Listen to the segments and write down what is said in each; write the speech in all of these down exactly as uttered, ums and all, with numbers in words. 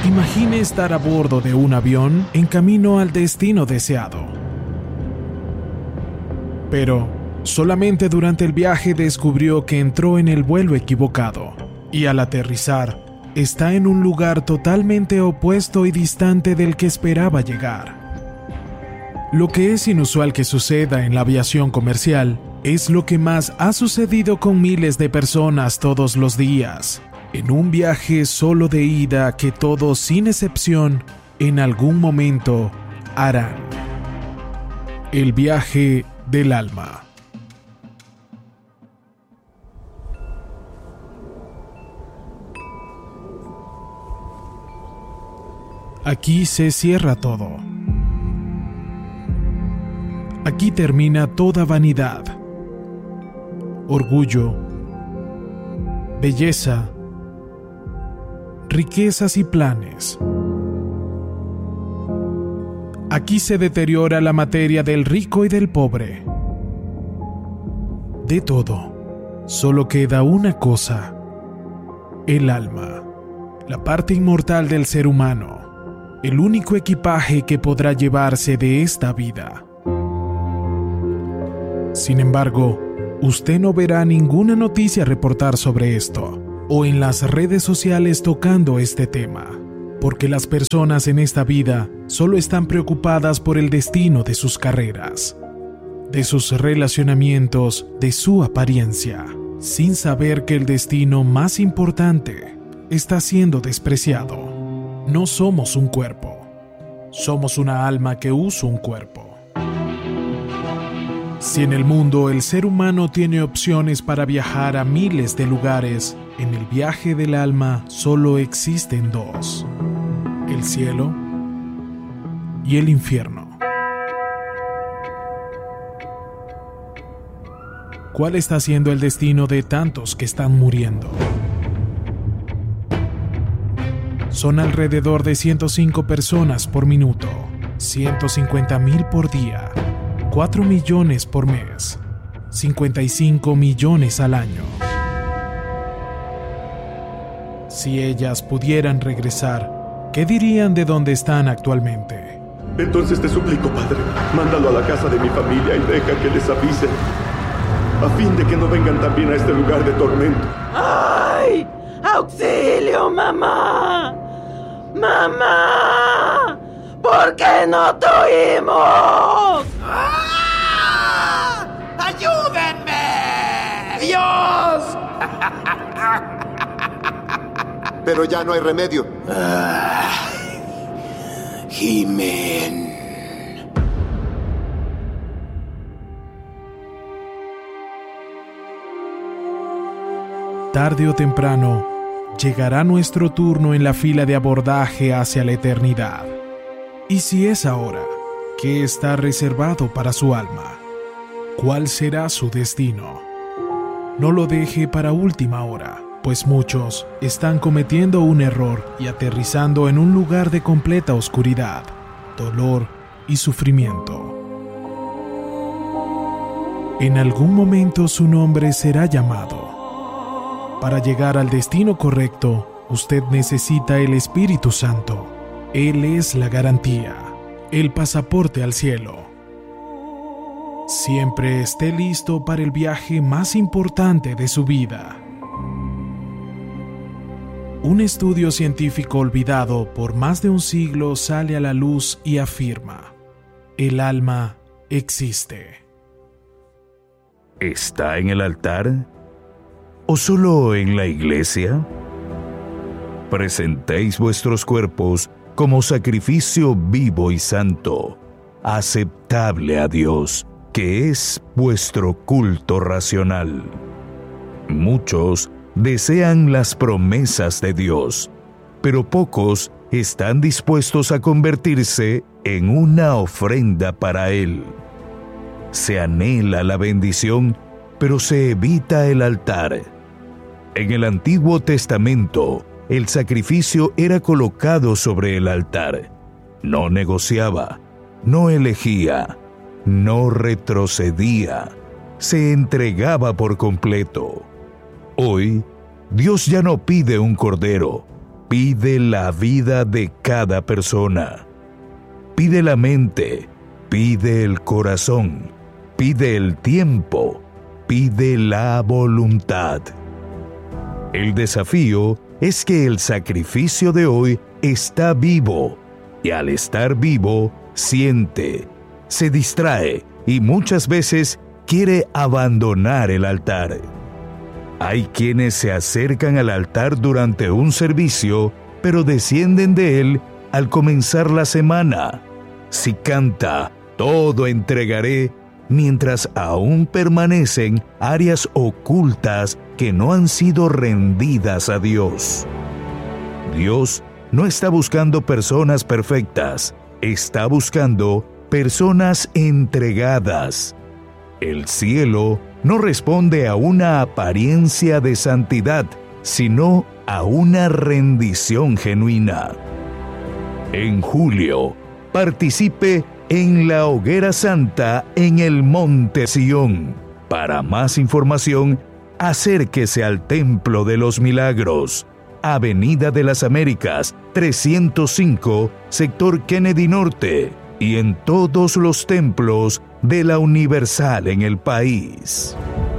Imagine estar a bordo de un avión en camino al destino deseado. Pero solamente durante el viaje descubrió que entró en el vuelo equivocado y al aterrizar está en un lugar totalmente opuesto y distante del que esperaba llegar. Lo que es inusual que suceda en la aviación comercial es lo que más ha sucedido con miles de personas todos los días, en un viaje solo de ida que todos, sin excepción, en algún momento harán. El viaje del alma. Aquí se cierra todo. Aquí termina toda vanidad, orgullo, belleza, riquezas y planes. Aquí se deteriora la materia del rico y del pobre. De todo, solo queda una cosa: el alma, la parte inmortal del ser humano, el único equipaje que podrá llevarse de esta vida. Sin embargo, usted no verá ninguna noticia reportar sobre esto, o en las redes sociales tocando este tema, porque las personas en esta vida solo están preocupadas por el destino de sus carreras, de sus relacionamientos, de su apariencia, sin saber que el destino más importante está siendo despreciado. No somos un cuerpo, somos una alma que usa un cuerpo. Si en el mundo el ser humano tiene opciones para viajar a miles de lugares, en el viaje del alma solo existen dos: el cielo y el infierno. ¿Cuál está siendo el destino de tantos que están muriendo? Son alrededor de ciento cinco personas por minuto, ciento cincuenta mil por día, cuatro millones por mes, cincuenta y cinco millones al año. Si ellas pudieran regresar, ¿qué dirían de dónde están actualmente? Entonces te suplico, Padre, mándalo a la casa de mi familia y deja que les avisen, a fin de que no vengan también a este lugar de tormento. ¡Ay! ¡Auxilio, mamá! ¡Mamá! ¿Por qué no te oímos? ¡Ah! ¡Ayúdenme! ¡Dios! Pero ya no hay remedio. Ah, Jimen. Tarde o temprano, llegará nuestro turno en la fila de abordaje hacia la eternidad. Y si es ahora, ¿qué está reservado para su alma? ¿Cuál será su destino? No lo deje para última hora, pues muchos están cometiendo un error y aterrizando en un lugar de completa oscuridad, dolor y sufrimiento. En algún momento su nombre será llamado. Para llegar al destino correcto, usted necesita el Espíritu Santo. Él es la garantía, el pasaporte al cielo. Siempre esté listo para el viaje más importante de su vida. Un estudio científico olvidado por más de un siglo sale a la luz y afirma: el alma existe. ¿Está en el altar? ¿O solo en la iglesia? Presentéis vuestros cuerpos como sacrificio vivo y santo, aceptable a Dios, que es vuestro culto racional. Muchos desean las promesas de Dios, pero pocos están dispuestos a convertirse en una ofrenda para Él. Se anhela la bendición, pero se evita el altar. En el Antiguo Testamento, el sacrificio era colocado sobre el altar. No negociaba, no elegía, no retrocedía, se entregaba por completo. Hoy, Dios ya no pide un cordero, pide la vida de cada persona. Pide la mente, pide el corazón, pide el tiempo, pide la voluntad. El desafío es que el sacrificio de hoy está vivo, y al estar vivo, siente, se distrae y muchas veces quiere abandonar el altar. Hay quienes se acercan al altar durante un servicio, pero descienden de él al comenzar la semana. Si canta, todo entregaré, mientras aún permanecen áreas ocultas que no han sido rendidas a Dios. Dios no está buscando personas perfectas, está buscando personas entregadas. El cielo no responde a una apariencia de santidad, sino a una rendición genuina. En julio, participe en la Hoguera Santa en el Monte Sión. Para más información, acérquese al Templo de los Milagros, Avenida de las Américas, trescientos cinco, Sector Kennedy Norte, y en todos los templos de la Universal en el país.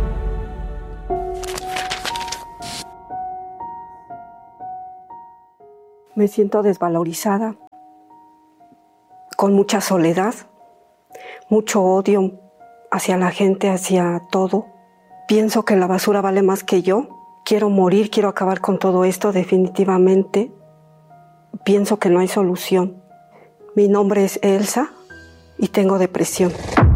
Me siento desvalorizada, con mucha soledad, mucho odio hacia la gente, hacia todo. Pienso que la basura vale más que yo. Quiero morir, quiero acabar con todo esto definitivamente. Pienso que no hay solución. Mi nombre es Elsa y tengo depresión.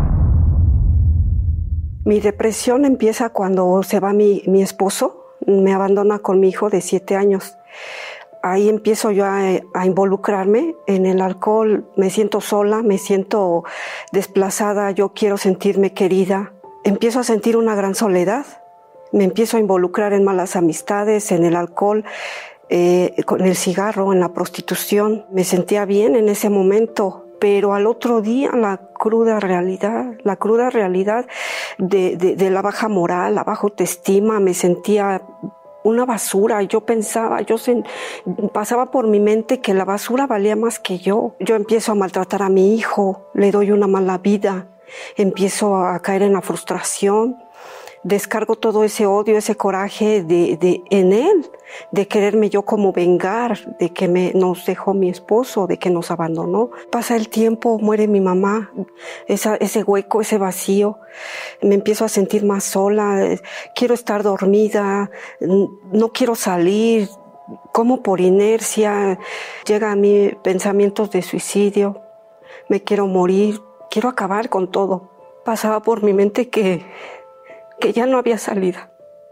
Mi depresión empieza cuando se va mi, mi esposo, me abandona con mi hijo de siete años. Ahí empiezo yo a, a involucrarme en el alcohol, me siento sola, me siento desplazada, yo quiero sentirme querida. Empiezo a sentir una gran soledad, me empiezo a involucrar en malas amistades, en el alcohol, eh, con el cigarro, en la prostitución. Me sentía bien en ese momento, pero al otro día la cruda realidad, la cruda realidad de, de, de la baja moral, la baja autoestima, me sentía una basura. Yo pensaba, yo sen, pasaba por mi mente que la basura valía más que yo. Yo empiezo a maltratar a mi hijo, le doy una mala vida, empiezo a caer en la frustración, descargo todo ese odio, ese coraje de, de, en él, de quererme yo como vengar, de que me, nos dejó mi esposo, de que nos abandonó. Pasa el tiempo, muere mi mamá, esa, ese hueco, ese vacío, me empiezo a sentir más sola, quiero estar dormida, no quiero salir, como por inercia, llega a mí pensamientos de suicidio, me quiero morir, quiero acabar con todo. Pasaba por mi mente que que ya no había salida,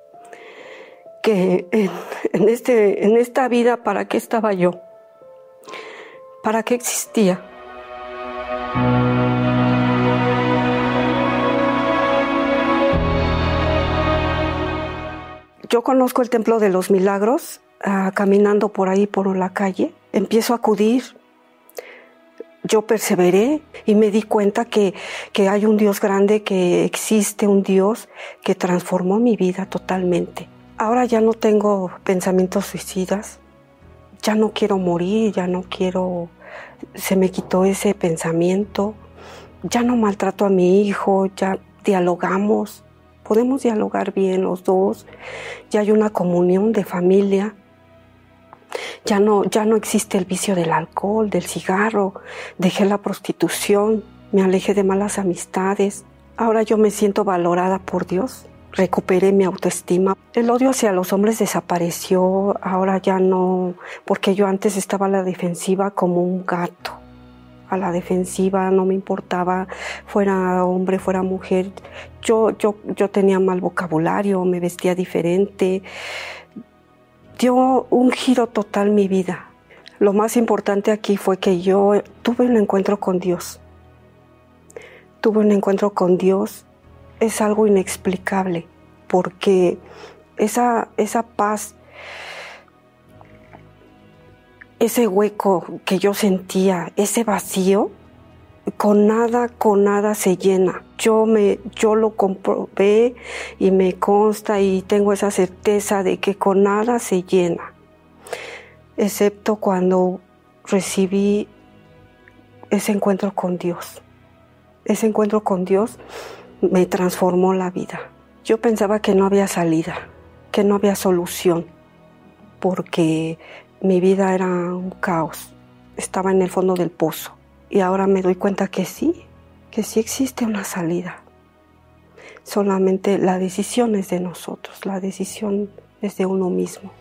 que en, en, este, en esta vida, ¿para qué estaba yo? ¿Para qué existía? Yo conozco el Templo de los Milagros, uh, caminando por ahí, por la calle, empiezo a acudir. Yo perseveré y me di cuenta que, que hay un Dios grande, que existe un Dios que transformó mi vida totalmente. Ahora ya no tengo pensamientos suicidas, ya no quiero morir, ya no quiero, se me quitó ese pensamiento, ya no maltrato a mi hijo, ya dialogamos, podemos dialogar bien los dos, ya hay una comunión de familia. Ya no, ya no existe el vicio del alcohol, del cigarro, dejé la prostitución, me alejé de malas amistades. Ahora yo me siento valorada por Dios, recuperé mi autoestima. El odio hacia los hombres desapareció, ahora ya no, porque yo antes estaba a la defensiva como un gato. A la defensiva, no me importaba, fuera hombre, fuera mujer. Yo, yo, yo tenía mal vocabulario, me vestía diferente. Dio un giro total mi vida. Lo más importante aquí fue que yo tuve un encuentro con Dios. Tuve un encuentro con Dios. Es algo inexplicable, porque esa, esa paz, ese hueco que yo sentía, ese vacío, con nada, con nada se llena. Yo, me, yo lo comprobé y me consta y tengo esa certeza de que con nada se llena. excepto cuando recibí ese encuentro con Dios. Ese encuentro con Dios me transformó la vida. Yo pensaba que no había salida, que no había solución, porque mi vida era un caos. Estaba en el fondo del pozo. Y ahora me doy cuenta que sí, que sí existe una salida. Solamente la decisión es de nosotros, la decisión es de uno mismo.